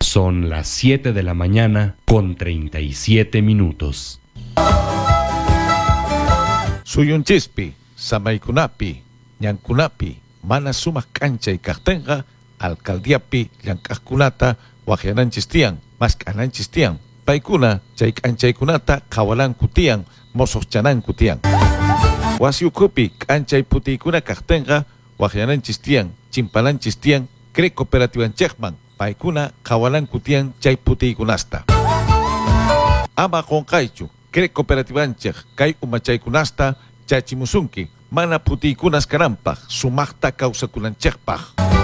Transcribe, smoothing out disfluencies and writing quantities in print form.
Son las 7 de la mañana con 37 minutos. Suyun chispi, samaykunapi, ñankunapi, mana sumas cancha y cartenga, alcaldiapi, llankaskunata, wajiananchis tian, maskananchis tian. Paikuna, chay canchaykunata, kawalan kutian, mosos chanan kutian. Wasiukupi, cancha y putikuna cartenga, wajiananchis tian, chimpalanchis tian, cre cooperativan chekman, paikuna, kawalan kutian, chay putikunasta. Ama konkaichu, cre cooperativan chek, kay umachaykunasta, chachimusunki, mana putikunas karampaj, sumakta kausakunanchekpaj.